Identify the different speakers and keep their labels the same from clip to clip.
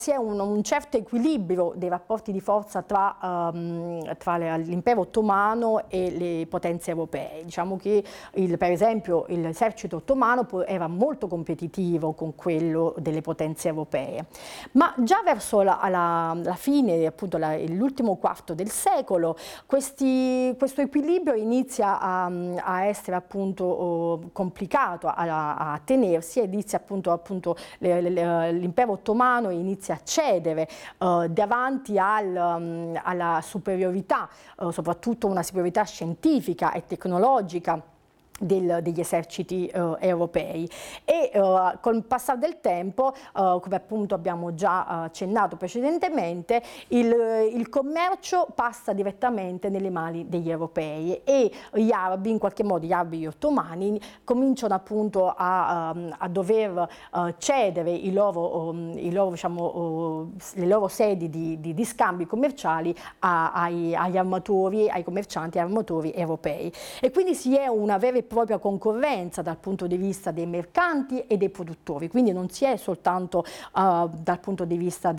Speaker 1: Si è un certo equilibrio dei rapporti di forza tra l'impero ottomano e le potenze europee. Diciamo che per esempio l'esercito ottomano era molto competitivo con quello delle potenze europee, ma già verso la fine, appunto l'ultimo quarto del secolo, questo equilibrio inizia a essere appunto complicato a tenersi, e inizia appunto l'impero ottomano inizia a cedere davanti alla superiorità, soprattutto una superiorità scientifica e tecnologica degli eserciti europei, e con il passare del tempo, come appunto abbiamo già accennato precedentemente, il commercio passa direttamente nelle mani degli europei, e gli arabi, in qualche modo gli arabi ottomani, cominciano appunto a dover cedere diciamo, le loro sedi di scambi commerciali ai armatori, ai commercianti e armatori europei, e quindi si è una vera e propria concorrenza dal punto di vista dei mercanti e dei produttori, quindi non si è soltanto dal punto di vista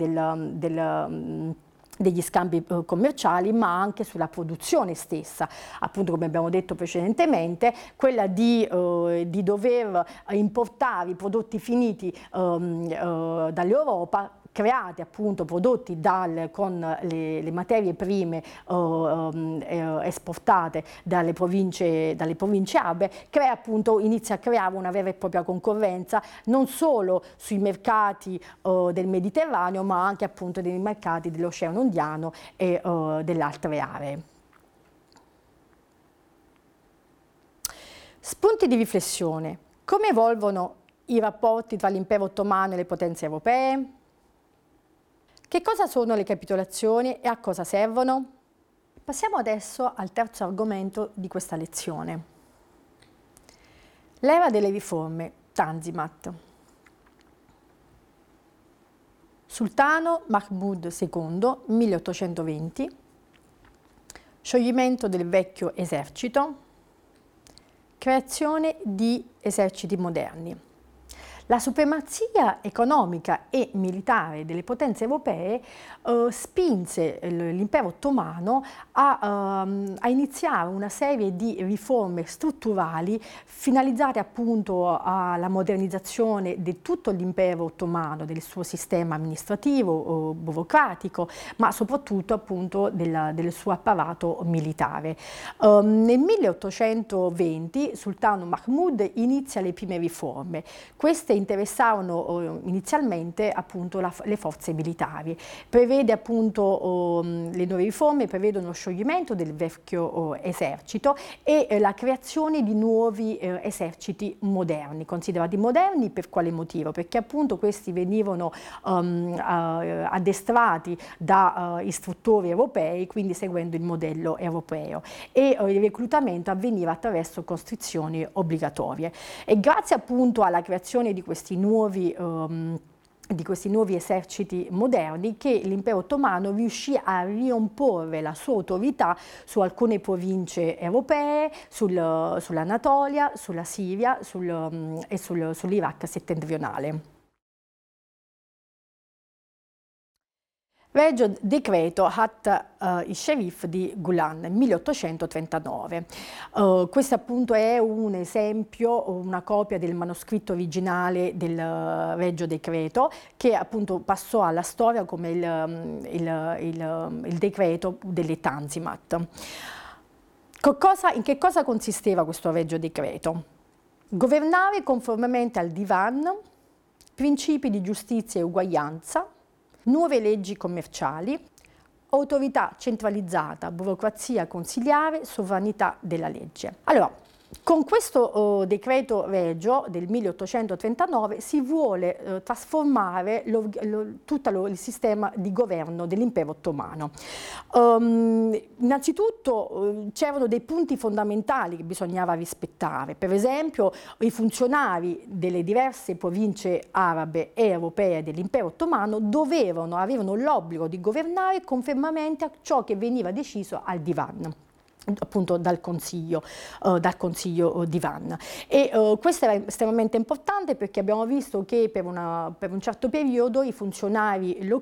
Speaker 1: degli scambi commerciali, ma anche sulla produzione stessa, appunto come abbiamo detto precedentemente, quella di dover importare i prodotti finiti dall'Europa, creati appunto, prodotti con le materie prime esportate dalle province arabe, inizia a creare una vera e propria concorrenza non solo sui mercati del Mediterraneo, ma anche appunto nei mercati dell'Oceano Indiano e delle altre aree. Spunti di riflessione. Come evolvono i rapporti tra l'impero ottomano e le potenze europee? Che cosa sono le capitolazioni e a cosa servono? Passiamo adesso al terzo argomento di questa lezione. L'era delle riforme, Tanzimat. Sultano Mahmud II, 1820, scioglimento del vecchio esercito, creazione di eserciti moderni. La supremazia economica e militare delle potenze europee spinse l'impero ottomano a iniziare una serie di riforme strutturali finalizzate appunto alla modernizzazione di tutto l'impero ottomano, del suo sistema amministrativo, burocratico, ma soprattutto appunto del suo apparato militare. Nel 1820 Sultano Mahmud inizia le prime riforme. Queste interessarono inizialmente appunto le forze militari. Prevede appunto le nuove riforme prevedono lo scioglimento del vecchio esercito e la creazione di nuovi eserciti moderni. Considerati moderni per quale motivo? Perché appunto questi venivano addestrati da istruttori europei, quindi seguendo il modello europeo, e il reclutamento avveniva attraverso costrizioni obbligatorie. E grazie appunto alla creazione di questi nuovi eserciti moderni che l'impero ottomano riuscì a riomporre la sua autorità su alcune province europee, sull'Anatolia, sulla Siria e sull'Iraq settentrionale. Regio Decreto Hat il-Sherif di Gulan, 1839. Questo appunto è un esempio, una copia del manoscritto originale del Regio Decreto, che appunto passò alla storia come il decreto delle Tanzimat. In che cosa consisteva questo Regio Decreto? Governare conformemente al Divan, principi di giustizia e uguaglianza, nuove leggi commerciali, autorità centralizzata, burocrazia consiliare, sovranità della legge. Allora, con questo decreto regio del 1839 si vuole trasformare tutto il sistema di governo dell'impero ottomano. Innanzitutto c'erano dei punti fondamentali che bisognava rispettare. Per esempio, i funzionari delle diverse province arabe e europee dell'impero ottomano avevano l'obbligo di governare conformemente a ciò che veniva deciso al Divan. appunto dal consiglio di Vannes. E questo era estremamente importante perché abbiamo visto che per un certo periodo i funzionari